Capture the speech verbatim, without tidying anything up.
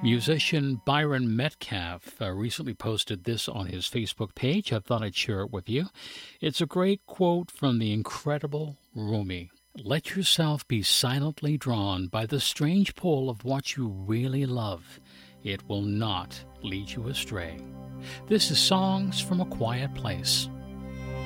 Musician Byron Metcalf uh, recently posted this on his Facebook page. I thought I'd share it with you. It's a great quote from the incredible Rumi. Let yourself be silently drawn by the strange pull of what you really love. It will not lead you astray. This is Songs from a Quiet Place.